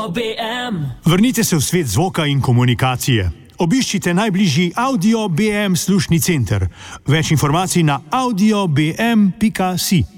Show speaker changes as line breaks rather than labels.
Audio BM.
Vrnite se v svet zvoka in komunikacije. Obiščite najbližji Audio BM slušni center. Več informacij na audiobm.si.